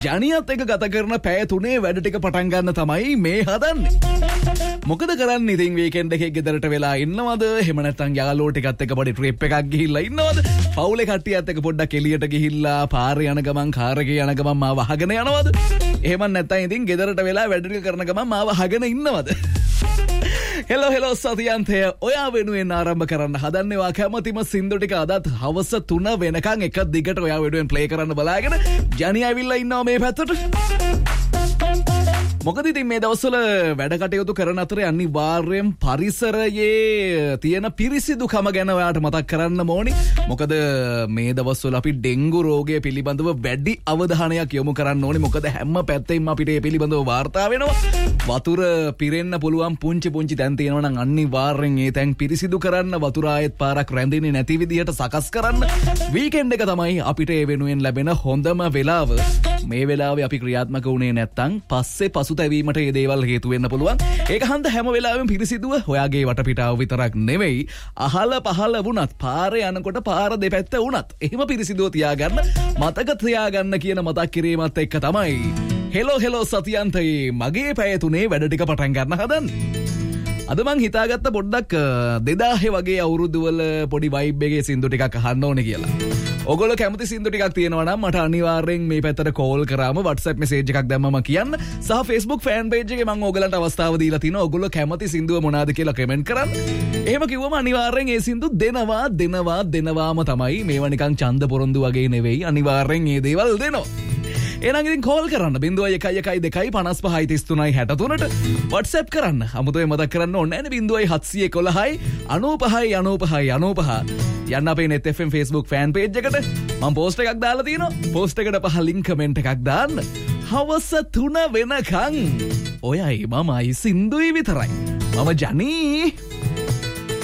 ජනියත් එක ගත කරන පැය 3 වැඩ ටික පටන් ගන්න තමයි මේ හදන්නේ. මොකද කරන්නේ ඉතින් වීකෙන්ඩ් එකේ ගෙදරට වෙලා ඉන්නවද? එහෙම නැත්නම් යාළුවෝ ටිකත් එක්ක පොඩි ට්‍රිප් එකක් ගිහිල්ලා ඉන්නවද? පවුලේ කට්ටියත් එක්ක පොඩ්ඩක් එළියට ගිහිල්ලා පාරේ යන ගමන් කාර් එකේ යන ගමන් මාව අහගෙන යනවද? එහෙම නැත්නම් ඉතින් ගෙදරට වෙලා වැඩ ටික කරන ගමන් මාව අහගෙන ඉන්නවද? හෙලෝ සතියන්තය ඔයා වෙනුවෙන් ආරම්භ කරන්න හදන්නවා කැමතිම සින්දු ටික අදත් හවස 3 වෙනකන් එක දිගට ඔයා වෙනුවෙන් ප්ලේ කරන්න බලාගෙන ජනි ඇවිල්ලා ඉන්නවා මේ පැත්තට. මොකද ඉතින් මේ දවස්වල වැඩ කටයුතු කරන අතරේ අනිවාර්යෙන් පරිසරයේ තියෙන පිරිසිදුකම ගැන ඔයාට මතක් කරන්න ඕනි. මොකද මේ දවස්වල අපි ඩෙන්ගු රෝගය පිළිබඳව වැඩි අවධානයක් යොමු කරන්න ඕනි. මොකද හැම පැත්තෙම අපිට මේ පිළිබඳව වාර්තා වෙනවා. වතුර පිරෙන්න පුළුවන් පුංචි තැන් තියෙනවා නම් අනිවාර්යෙන් ඒ තැන් පිරිසිදු කරන්න, වතුර ආයෙත් පාරක් රැඳෙන්නේ නැති විදිහට සකස් කරන්න. වීකෙන්ඩ් එක තමයි අපිට ඒ වෙනුවෙන් ලැබෙන හොඳම වෙලාව. මේ වෙලාවේ අපි ක්‍රියාත්මක වුණේ නැත්තම් පස්සේ පසුතැවීමට මේ දේවල් හේතු වෙන්න පුළුවන්. ඒක හන්ද හැම වෙලාවෙම පිරිසිදුව ඔයාගේ වටපිටාව විතරක් නෙවෙයි, අහල පහල වුණත්, පාරේ යනකොට පාර දෙපැත්ත වුණත් එහෙම පිරිසිදුව තියාගන්න, මතක තියාගන්න කියන මතක් කිරීමත් එක්ක තමයි හෙලෝ සතියන්තයේ මගේ පැය 3 වැඩ ටික පටන් ගන්න හදන්නේ. අද මං හිතාගත්ත පොඩ්ඩක් 2000 වගේ අවුරුද්දවල පොඩි වයිබ් එකේ සින්දු ටිකක් අහන්න ඕනේ කියලා. ඔයගොල්ලෝ කැමති සින්දු ටිකක් තියෙනවා නම් මට අනිවාර්යෙන් මේ පැත්තට කෝල් කරාම WhatsApp message එකක් දැම්මම කියන්න. සහ Facebook fan page එකේ මම ඔයගලන්ට අවස්ථාව දීලා තිනවා. ඔයගොල්ලෝ කැමති සින්දුව මොනවාද කියලා කමෙන්ට් කරන්න. එහෙම කිව්වම අනිවාර්යෙන් ඒ සින්දු දෙනවාම තමයි. මේවා නිකන් ඡන්ද පොරොන්දු වගේ නෙවෙයි. අනිවාර්යෙන් මේ දේවල් දෙනවා. එහෙනම් ඉතින් කෝල් කරන්න 0112553363ට WhatsApp කරන්න. අමුතුවෙන් මතක් කරන්න ඕනේ නැහැ 0711 95 යන්න අපේ net fm Facebook fan page එකට මම post එකක් දාලා තියෙනවා. post එකට පහලින් comment එකක් දාන්න. හවස 3 වෙනකන් ඔයයි මමයි සින්දුයි විතරයි. මම ජනී